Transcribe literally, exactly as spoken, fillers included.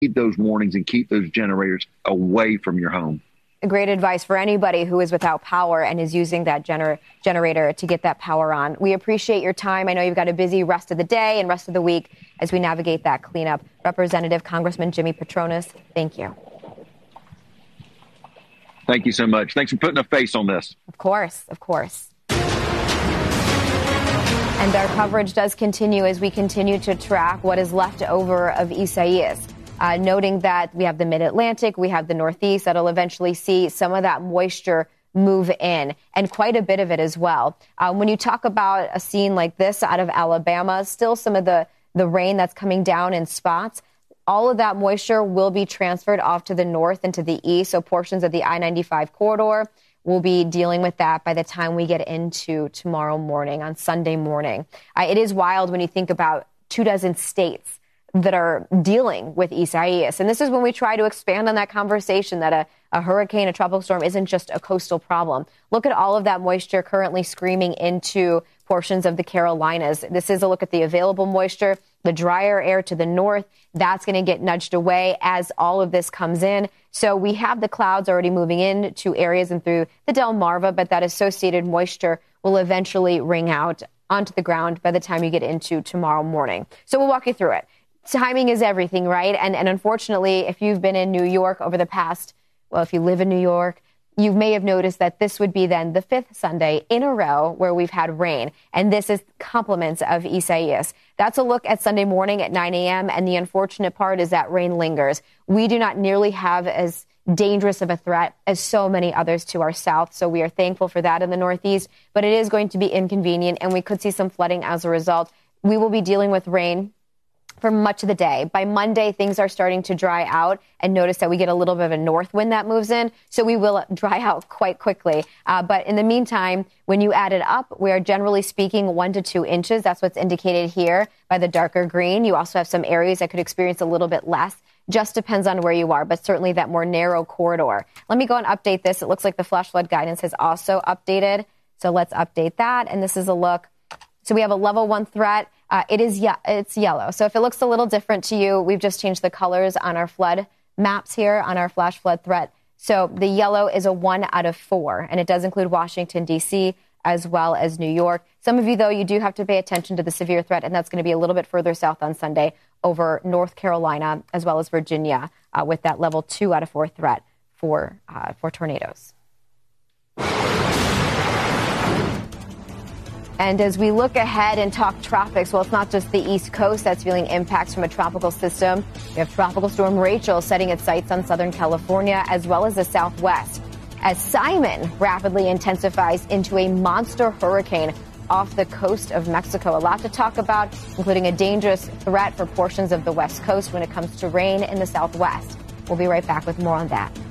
those warnings and keep those generators away from your home. Great advice for anybody who is without power and is using that gener- generator to get that power on. We appreciate your time. I know you've got a busy rest of the day and rest of the week as we navigate that cleanup. Representative Congressman Jimmy Patronis, thank you. Thank you so much. Thanks for putting a face on this. Of course, of course. And our coverage does continue as we continue to track what is left over of Isaias. Uh, noting that we have the mid-Atlantic, we have the Northeast that'll eventually see some of that moisture move in, and quite a bit of it as well. Uh, when you talk about a scene like this out of Alabama, still some of the, the rain that's coming down in spots, all of that moisture will be transferred off to the north and to the east, so portions of the I ninety-five corridor will be dealing with that by the time we get into tomorrow morning, on Sunday morning. Uh, it is wild when you think about two dozen states that are dealing with Isaias. And this is when we try to expand on that conversation that a, a hurricane, a tropical storm isn't just a coastal problem. Look at all of that moisture currently screaming into portions of the Carolinas. This is a look at the available moisture, the drier air to the north. That's going to get nudged away as all of this comes in. So we have the clouds already moving in to areas and through the Delmarva, but that associated moisture will eventually ring out onto the ground by the time you get into tomorrow morning. So we'll walk you through it. Timing is everything, right? And and unfortunately, if you've been in New York over the past, well, if you live in New York, you may have noticed that this would be then the fifth Sunday in a row where we've had rain. And this is compliments of Isaias. That's a look at Sunday morning at nine a.m. And the unfortunate part is that rain lingers. We do not nearly have as dangerous of a threat as so many others to our south. So we are thankful for that in the Northeast. But it is going to be inconvenient, and we could see some flooding as a result. We will be dealing with rain for much of the day. By Monday, things are starting to dry out, and notice that we get a little bit of a north wind that moves in, so we will dry out quite quickly. Uh, but in the meantime, when you add it up, we are generally speaking one to two inches. That's what's indicated here by the darker green. You also have some areas that could experience a little bit less. Just depends on where you are, but certainly that more narrow corridor. Let me go and update this. It looks like the flash flood guidance has also updated. So let's update that. And this is a look. So we have a level one threat. Uh, it is, yeah, it's yellow. So if it looks a little different to you, we've just changed the colors on our flood maps here on our flash flood threat. So the yellow is a one out of four, and it does include Washington, D C, as well as New York. Some of you, though, you do have to pay attention to the severe threat, and that's going to be a little bit further south on Sunday over North Carolina as well as Virginia uh, with that level two out of four threat for uh, for tornadoes. And as we look ahead and talk tropics, well, it's not just the East Coast that's feeling impacts from a tropical system. We have Tropical Storm Rachel setting its sights on Southern California as well as the Southwest, as Simon rapidly intensifies into a monster hurricane off the coast of Mexico. A lot to talk about, including a dangerous threat for portions of the West Coast when it comes to rain in the Southwest. We'll be right back with more on that.